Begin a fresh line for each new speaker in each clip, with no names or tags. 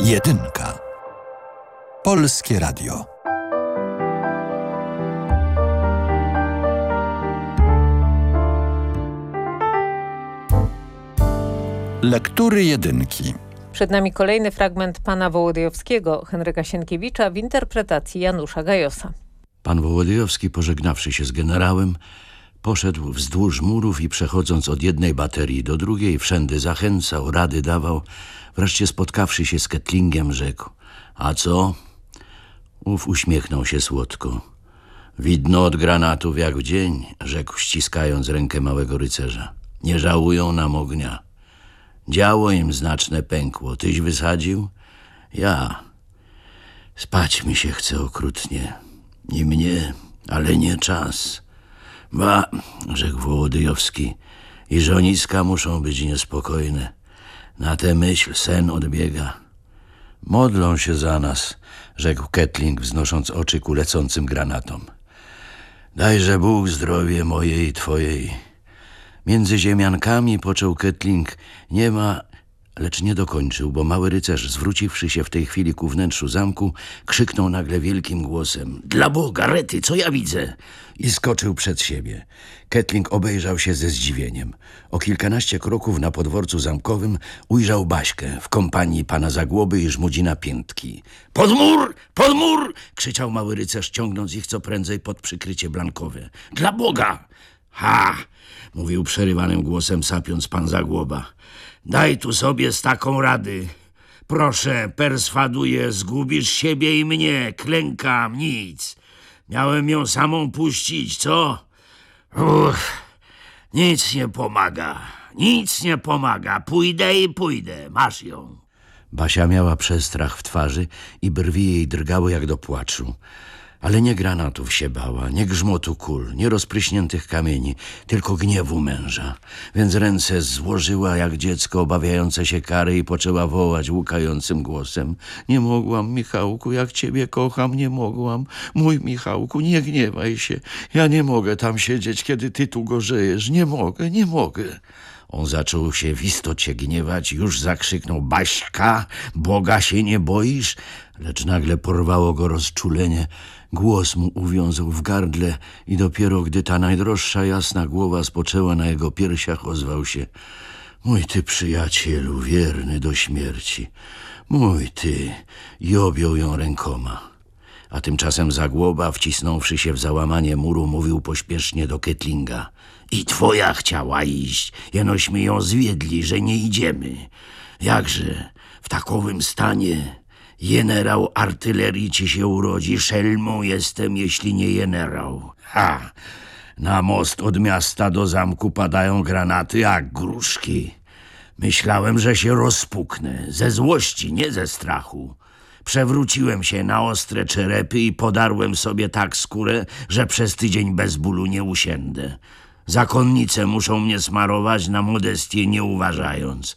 Jedynka. Polskie Radio. Lektury jedynki.
Przed nami kolejny fragment pana Wołodyjowskiego, Henryka Sienkiewicza w interpretacji Janusza Gajosa.
Pan Wołodyjowski, pożegnawszy się z generałem, poszedł wzdłuż murów i przechodząc od jednej baterii do drugiej, wszędy zachęcał, rady dawał. Wreszcie spotkawszy się z Kettlingiem, rzekł: a co? Ów uśmiechnął się słodko. Widno od granatów jak w dzień, rzekł, ściskając rękę małego rycerza. Nie żałują nam ognia. Działo im znaczne pękło. Tyś wysadził? Ja. Spać mi się chce okrutnie. I mnie, ale nie czas. Ba, rzekł Wołodyjowski, i żoniska muszą być niespokojne. Na tę myśl sen odbiega. Modlą się za nas, rzekł Kettling, wznosząc oczy ku lecącym granatom. Dajże Bóg zdrowie moje i twojej. Między ziemiankami, począł Kettling, nie ma... Lecz nie dokończył, bo mały rycerz, zwróciwszy się w tej chwili ku wnętrzu zamku, krzyknął nagle wielkim głosem: dla Boga, rety, co ja widzę? I skoczył przed siebie. Kettling obejrzał się ze zdziwieniem. O kilkanaście kroków na podworcu zamkowym ujrzał Baśkę w kompanii pana Zagłoby i Żmudzina Piętki. Pod mur! Pod mur! Krzyczał mały rycerz, ciągnąc ich co prędzej pod przykrycie blankowe. Dla Boga! Ha! Mówił przerywanym głosem, sapiąc pan Zagłoba. Daj tu sobie z taką rady. Proszę, perswaduję, zgubisz siebie i mnie. Klękam, nic. Miałem ją samą puścić, co? Nic nie pomaga. Nic nie pomaga. Pójdę i pójdę. Masz ją. Basia miała przestrach w twarzy i brwi jej drgały jak do płaczu. Ale nie granatów się bała, nie grzmotu kul, nie rozpryśniętych kamieni, tylko gniewu męża. Więc ręce złożyła jak dziecko obawiające się kary i poczęła wołać łukającym głosem. Nie mogłam, Michałku, jak ciebie kocham, nie mogłam. Mój Michałku, nie gniewaj się. Ja nie mogę tam siedzieć, kiedy ty tu gorzejesz. Nie mogę, nie mogę. On zaczął się w istocie gniewać, już zakrzyknął: Baśka, Boga się nie boisz? Lecz nagle porwało go rozczulenie. Głos mu uwiązał w gardle i dopiero gdy ta najdroższa jasna głowa spoczęła na jego piersiach, ozwał się: mój ty przyjacielu, wierny do śmierci, mój ty, i objął ją rękoma. A tymczasem Zagłoba, wcisnąwszy się w załamanie muru, mówił pośpiesznie do Kettlinga: i twoja chciała iść, jenośmy ją zwiedli, że nie idziemy. Jakże w takowym stanie generał artylerii ci się urodzi, szelmą jestem, jeśli nie generał. Ha! Na most od miasta do zamku padają granaty jak gruszki. Myślałem, że się rozpuknę, ze złości, nie ze strachu. Przewróciłem się na ostre czerepy i podarłem sobie tak skórę, że przez tydzień bez bólu nie usiędę. Zakonnice muszą mnie smarować, na modestię nie uważając.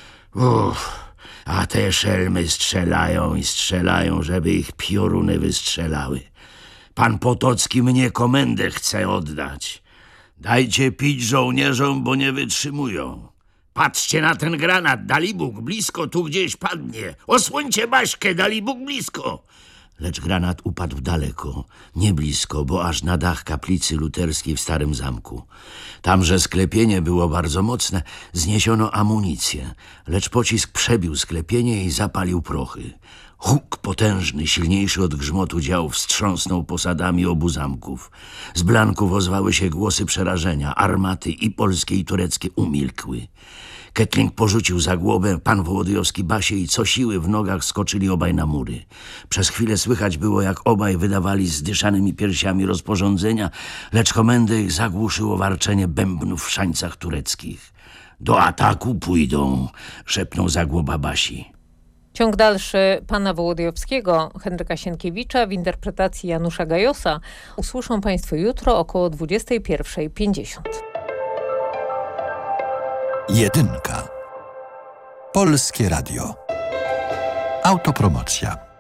A te szelmy strzelają i strzelają, żeby ich pioruny wystrzelały. Pan Potocki mnie komendę chce oddać. Dajcie pić żołnierzom, bo nie wytrzymują. Patrzcie na ten granat, Dalibóg, blisko, tu gdzieś padnie. Osłońcie Baśkę, Dalibóg, blisko. Lecz granat upadł daleko, nie blisko, bo aż na dach kaplicy luterskiej w Starym Zamku. Tamże sklepienie było bardzo mocne, zniesiono amunicję, lecz pocisk przebił sklepienie i zapalił prochy. Huk potężny, silniejszy od grzmotu dział, wstrząsnął posadami obu zamków. Z blanków ozwały się głosy przerażenia, armaty i polskie i tureckie umilkły. Kettling porzucił Zagłobę, pan Wołodyjowski Basię i co siły w nogach skoczyli obaj na mury. Przez chwilę słychać było, jak obaj wydawali zdyszanymi piersiami rozporządzenia, lecz komendę ich zagłuszyło warczenie bębnów w szańcach tureckich. Do ataku pójdą, szepnął Zagłoba Basi.
Ciąg dalszy pana Wołodyjowskiego, Henryka Sienkiewicza w interpretacji Janusza Gajosa usłyszą państwo jutro około 21:50.
Jedynka. Polskie Radio. Autopromocja.